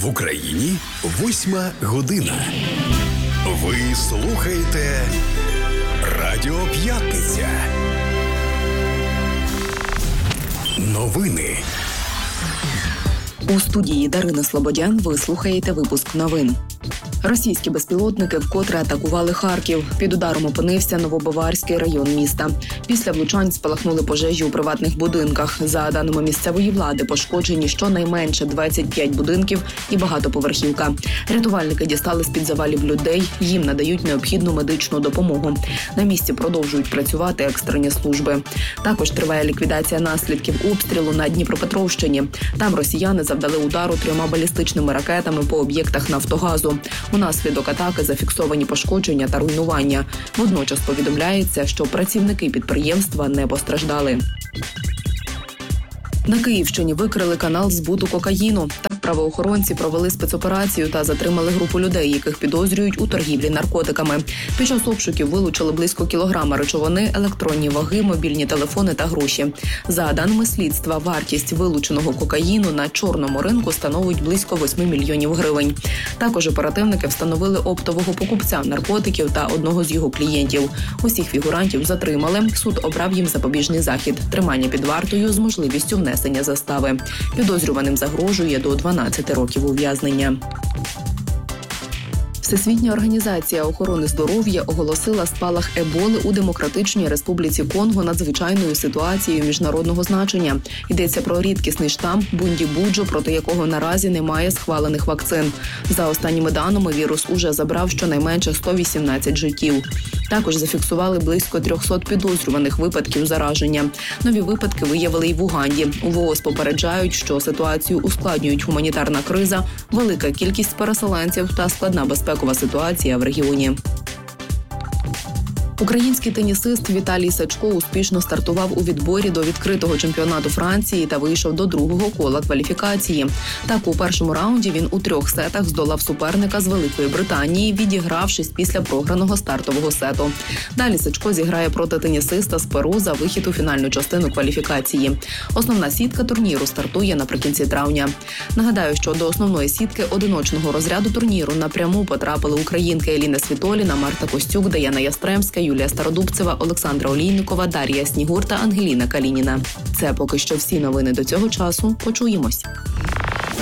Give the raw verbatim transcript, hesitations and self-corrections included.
В Україні восьма година. Ви слухаєте Радіо П'ятниця. Новини. У студії Дарина Слободян ви слухаєте випуск новин. Російські безпілотники вкотре атакували Харків. Під ударом опинився Новобаварський район міста. Після влучань спалахнули пожежі у приватних будинках. За даними місцевої влади, пошкоджені щонайменше двадцять п'ять будинків і багатоповерхівка. Рятувальники дістали з-під завалів людей, їм надають необхідну медичну допомогу. На місці продовжують працювати екстрені служби. Також триває ліквідація наслідків обстрілу на Дніпропетровщині. Там росіяни завдали удару трьома балістичними ракетами по об'єктах Нафтогазу. Унаслідок атаки зафіксовані пошкодження та руйнування. Водночас повідомляється, що працівники підприємства не постраждали. На Київщині викрили канал збуту кокаїну. Так правоохоронці провели спецоперацію та затримали групу людей, яких підозрюють у торгівлі наркотиками. Під час обшуків вилучили близько кілограма речовини, електронні ваги, мобільні телефони та гроші. За даними слідства, вартість вилученого кокаїну на чорному ринку становить близько восьми мільйонів гривень. Також оперативники встановили оптового покупця наркотиків та одного з його клієнтів. Усіх фігурантів затримали. Суд обрав їм запобіжний захід – тримання під вартою з можливістю внесення застави. Підозрюваним загрожує до дванадцяти років ув'язнення. Всесвітня організація охорони здоров'я оголосила спалах еболи у Демократичній Республіці Конго надзвичайною ситуацією міжнародного значення. Йдеться про рідкісний штам Бунді-Буджо, проти якого наразі немає схвалених вакцин. За останніми даними, вірус уже забрав щонайменше сто вісімнадцять життів. Також зафіксували близько триста підозрюваних випадків зараження. Нові випадки виявили і в Уганді. У ВООЗ попереджають, що ситуацію ускладнюють гуманітарна криза, велика кількість переселенців та складна безпекова ситуація в регіоні. Український тенісист Віталій Сачко успішно стартував у відборі до відкритого чемпіонату Франції та вийшов до другого кола кваліфікації. Так, у першому раунді він у трьох сетах здолав суперника з Великої Британії, відігравшись після програного стартового сету. Далі Сачко зіграє проти тенісиста з Перу за вихід у фінальну частину кваліфікації. Основна сітка турніру стартує наприкінці травня. Нагадаю, що до основної сітки одиночного розряду турніру напряму потрапили українки Еліна Світоліна, Марта Костюк, Даяна Ястремська, Юлія Стародубцева, Олександра Олійникова, Дар'я Снігур та Ангеліна Калініна. Це поки що всі новини до цього часу. Почуємось.